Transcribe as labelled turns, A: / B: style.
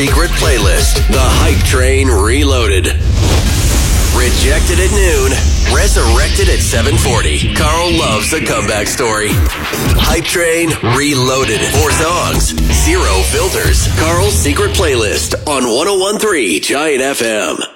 A: Secret playlist, The Hype Train Reloaded. Rejected at noon, resurrected at 7:40. Carl loves a comeback story. Hype Train Reloaded. 4 songs, 0 filters. Carl's Secret Playlist on 101.3 Giant FM.